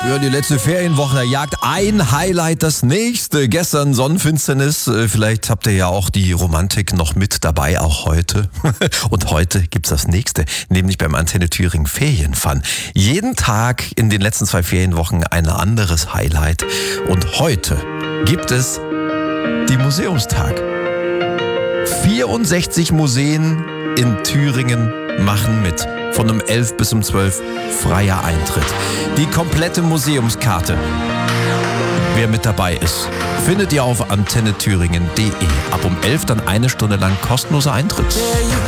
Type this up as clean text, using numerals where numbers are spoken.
Ja, die letzte Ferienwoche, da jagt ein Highlight das nächste. Gestern Sonnenfinsternis, vielleicht habt ihr ja auch die Romantik noch mit dabei, auch heute. Und heute gibt's das nächste, nämlich beim Antenne Thüringen Ferienfun. Jeden Tag in den letzten 2 Ferienwochen ein anderes Highlight. Und heute gibt es die Museumstag. 64 Museen in Thüringen machen mit. Von um 11 bis um 12 freier Eintritt. Die komplette Museumskarte, wer mit dabei ist, findet ihr auf antennethüringen.de. Ab um 11 dann 1 Stunde lang kostenloser Eintritt.